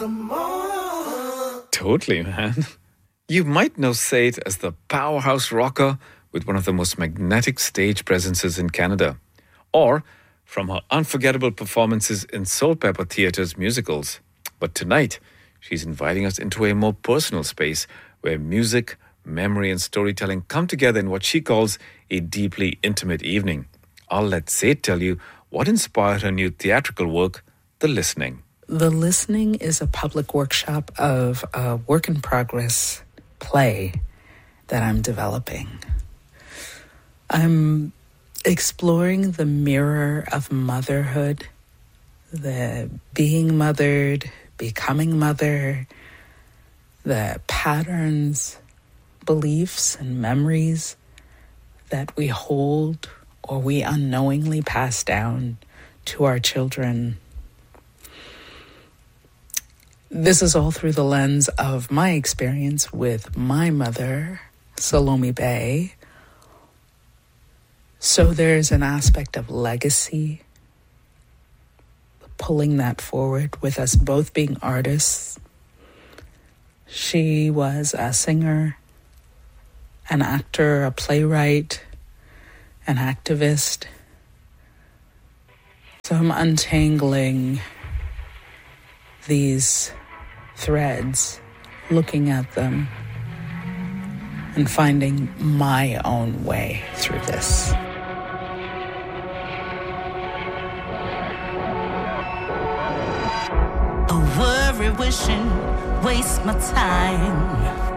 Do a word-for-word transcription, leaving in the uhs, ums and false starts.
Totally, man. You might know Said as the powerhouse rocker with one of the most magnetic stage presences in Canada, or from her unforgettable performances in Soul Pepper Theatre's musicals. But tonight, she's inviting us into a more personal space where music, memory, and storytelling come together in what she calls a deeply intimate evening. I'll let Said tell you what inspired her new theatrical work, The Listening. The Listening is a public workshop of a work-in-progress play that I'm developing. I'm exploring the mirror of motherhood, the being mothered, becoming mother, the patterns, beliefs, and memories that we hold or we unknowingly pass down to our children. This is all through the lens of my experience with my mother, Salome Bay. So there's an aspect of legacy, pulling that forward with us both being artists. She was a singer, an actor, a playwright, an activist. So I'm untangling these threads, looking at them, and finding my own way through this. A worry wishing waste my time.